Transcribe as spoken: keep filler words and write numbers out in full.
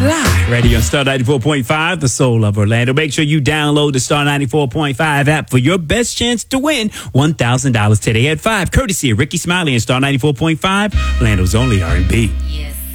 Live radio on Star ninety-four point five, the soul of Orlando. Make sure you download the Star ninety-four point five app for your best chance to win one thousand dollars today at five, courtesy of Ricky Smiley and Star ninety-four point five, Orlando's only R and B. Yes.